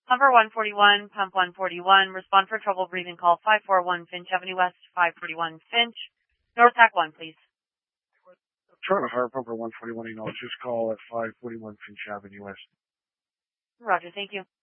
Pumper 141, pump 141, respond for trouble breathing, call 541 Finch Avenue West, 541 Finch. North Tack 1, please. Charlotte Fire Pumper 141, just call at 541 Finch Avenue West. Roger, thank you.